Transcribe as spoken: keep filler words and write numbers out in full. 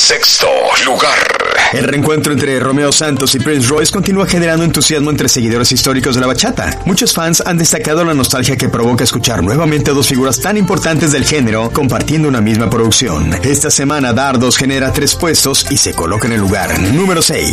Sexto lugar. El reencuentro entre Romeo Santos y Prince Royce continúa generando entusiasmo entre seguidores históricos de la bachata. Muchos fans han destacado la nostalgia que provoca escuchar nuevamente a dos figuras tan importantes del género compartiendo una misma producción. Esta semana Dardos genera tres puestos y se coloca en el lugar número seis.